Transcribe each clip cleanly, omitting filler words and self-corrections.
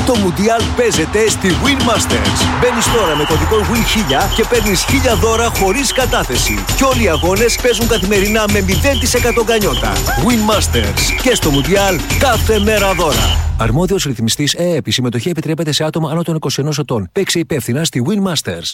Το Μουντιάλ παίζεται στη Win Masters. Μπαίνεις τώρα με κωδικό WIN1000 και παίρνεις 1000 δώρα χωρίς κατάθεση. Και όλοι οι αγώνες παίζουν καθημερινά με 0% γκανιότα. Win Masters. Και στο Μουντιάλ κάθε μέρα δώρα. Αρμόδιος ρυθμιστής ΕΕΠ. Η συμμετοχή επιτρέπεται σε άτομα άνω των 21 ετών. Παίξε υπεύθυνα στη Win Masters.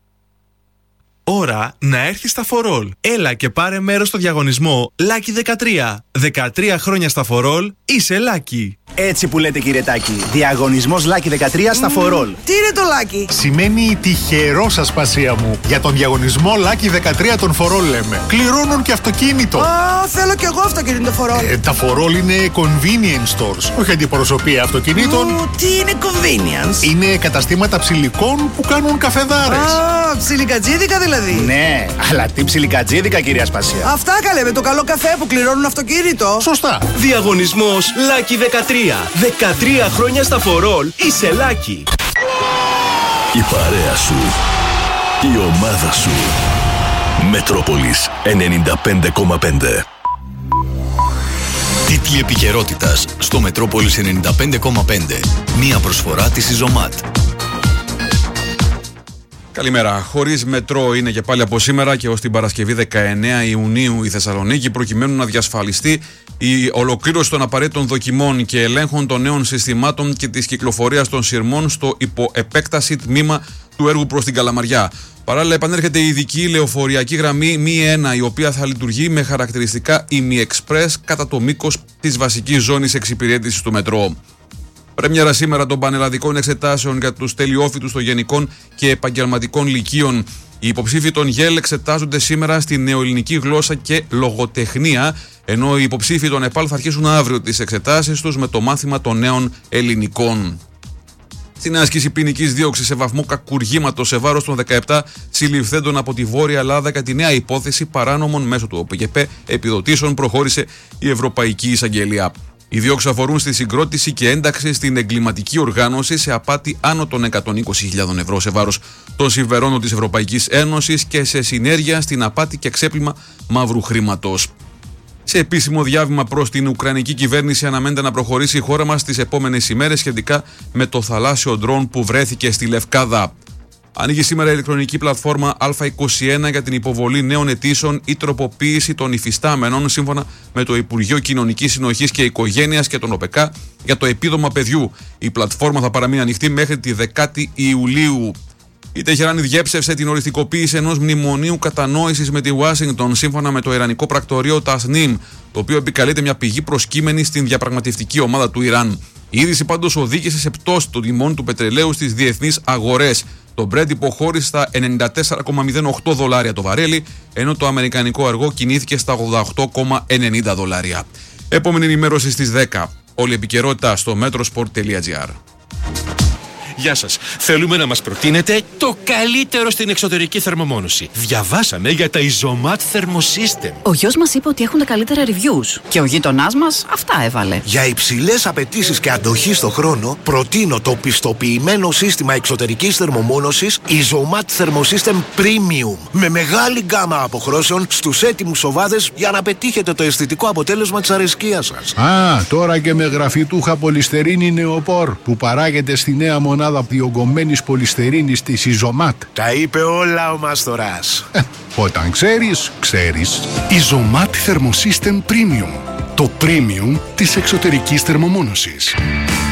Ώρα να έρθει στα For All. Έλα και πάρε μέρος στο διαγωνισμό Lucky 13. 13 χρόνια στα For All, είσαι Lucky. Έτσι που λέτε, κύριε Τάκη. Διαγωνισμός Lucky 13 στα For All. Τι είναι το Lucky? Σημαίνει τυχερό σας, πασία μου. Για τον διαγωνισμό Lucky 13 των For All λέμε. Κληρώνουν και αυτοκίνητο. Θέλω κι εγώ αυτοκίνητο For All. Τα For All είναι convenience stores, όχι αντιπροσωπεία αυτοκινήτων. Τι είναι convenience? Είναι καταστήματα ψηλικών που κάνουν καφεδάρες. Ψιλικατζίδικα δηλαδή. Ναι, αλλά τι ψιλικατζίδικα, κυρία Σπασία. Αυτά καλέ, με το καλό καφέ που κληρώνουν αυτοκίνητο. Σωστά. Διαγωνισμός Lucky 13. 13 χρόνια στα For All, είσαι Lucky. Η παρέα σου. Η ομάδα σου. Μετρόπολης 95,5. Τίτλοι επικαιρότητας στο Μετρόπολης 95,5. Μία προσφορά της Ιζωμάτ. Καλημέρα. Χωρίς μετρό είναι και πάλι από σήμερα και ως την Παρασκευή 19 Ιουνίου η Θεσσαλονίκη, προκειμένου να διασφαλιστεί η ολοκλήρωση των απαραίτητων δοκιμών και ελέγχων των νέων συστημάτων και της κυκλοφορίας των σειρμών στο υποεπέκταση τμήμα του έργου προς την Καλαμαριά. Παράλληλα, επανέρχεται η ειδική λεωφορειακή γραμμή Mi1, η οποία θα λειτουργεί με χαρακτηριστικά ημιεξπρές κατά το μήκος της βασικής ζώνης εξυπηρέτησης του μετρό. Πρέμιερα σήμερα των πανελλαδικών εξετάσεων για τους τελειόφοιτους των γενικών και επαγγελματικών λυκείων. Οι υποψήφοι των ΓΕΛ εξετάζονται σήμερα στη νεοελληνική γλώσσα και λογοτεχνία, ενώ οι υποψήφοι των ΕΠΑΛ θα αρχίσουν αύριο τις εξετάσεις τους με το μάθημα των νέων ελληνικών. Στην άσκηση ποινικής δίωξης σε βαθμό κακουργήματος σε βάρος των 17 συλληφθέντων από τη Βόρεια Ελλάδα για τη νέα υπόθεση παράνομων μέσω του ΟΠΓΕΠ επιδοτήσεων προχώρησε η Ευρωπαϊκή Εισαγγελία. Οι διώξεις αφορούν στη συγκρότηση και ένταξη στην εγκληματική οργάνωση σε απάτη άνω των 120.000 ευρώ σε βάρος των συμφερόντων της Ευρωπαϊκής Ένωσης και σε συνέργεια στην απάτη και ξέπλυμα μαύρου χρήματος. Σε επίσημο διάβημα προς την Ουκρανική κυβέρνηση, αναμένεται να προχωρήσει η χώρα μας τις επόμενες ημέρες σχετικά με το θαλάσσιο ντρόν που βρέθηκε στη Λευκάδα. Ανοίγει σήμερα η ηλεκτρονική πλατφόρμα Α21 για την υποβολή νέων αιτήσεων ή τροποποίηση των υφιστάμενων, σύμφωνα με το Υπουργείο Κοινωνικής Συνοχής και Οικογένειας και τον ΟΠΕΚΑ, για το επίδομα παιδιού. Η πλατφόρμα θα παραμείνει ανοιχτή μέχρι τη 10η Ιουλίου. Η Τεχεράνη διέψευσε την οριστικοποίηση ενός μνημονίου κατανόησης με τη Ουάσιγκτον, σύμφωνα με το ιρανικό πρακτορείο Τασνίμ, το οποίο επικαλείται μια πηγή προσκύμενη στην διαπραγματευτική ομάδα του Ιράν. Η είδηση πάντως οδήγησε σε πτώση των τιμών του πετρελαίου στις διεθνείς αγορές. Το Brent υποχώρησε στα $94,08 το βαρέλι, ενώ το αμερικανικό αργό κινήθηκε στα $88,90. Επόμενη ενημέρωση στις 10. Όλη η επικαιρότητα στο metrosport.gr. Γεια σας. Θέλουμε να μας προτείνετε το καλύτερο στην εξωτερική θερμομόνωση. Διαβάσαμε για τα Ιζωμάτ Thermosystem. Ο γιος μας είπε ότι έχουν τα καλύτερα reviews και ο γείτονάς μας αυτά έβαλε. Για υψηλές απαιτήσεις και αντοχή στο χρόνο, προτείνω το πιστοποιημένο σύστημα εξωτερικής θερμομόνωσης Ιζωμάτ Thermosystem Premium. Με μεγάλη γκάμα αποχρώσεων στους έτοιμους σοβάδες για να πετύχετε το αισθητικό αποτέλεσμα της αρεσκίας σας. Τώρα και με γραφιτούχα πολυστερίνη νεοπόρ που παράγεται στη νέα μονάδα διογκωμένης πολυστερίνης της Ιζωμάτ. Τα είπε όλα ο Μαστοράς. Όταν ξέρεις, ξέρεις. Ιζωμάτ Thermosystem Premium. Το premium της εξωτερικής θερμομόνωσης.